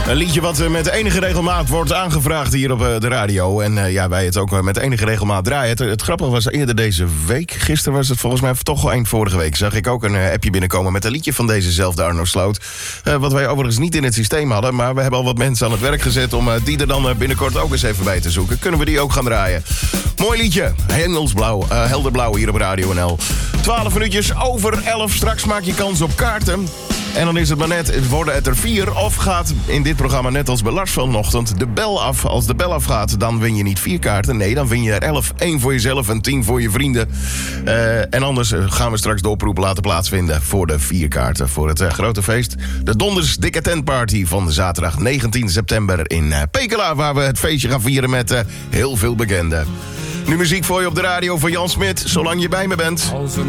Een liedje wat met enige regelmaat wordt aangevraagd hier op de radio. En wij het ook met enige regelmaat draaien. Het grappige was eerder deze week. Gisteren was het volgens mij toch al eind vorige week. Zag ik ook een appje binnenkomen met een liedje van dezezelfde Arno Sloot. Wat wij overigens niet in het systeem hadden. Maar we hebben al wat mensen aan het werk gezet om die er dan binnenkort ook eens even bij te zoeken. Kunnen we die ook gaan draaien. Mooi liedje. Hemelsblauw, helderblauw hier op Radio NL. 12 minuutjes over 11. Straks maak je kans op kaarten. En dan is het maar net, worden het er 4 of gaat in dit programma net als bij Lars vanochtend de bel af. Als de bel afgaat, dan win je niet 4 kaarten. Nee, dan win je er 11. 1 voor jezelf en 10 voor je vrienden. En anders gaan we straks de oproep laten plaatsvinden voor de 4 kaarten. Voor het grote feest. De Donders Dikke Tentparty van zaterdag 19 september in Pekela. Waar we het feestje gaan vieren met heel veel bekenden. Nu muziek voor je op de radio van Jan Smit, zolang je bij me bent. Als een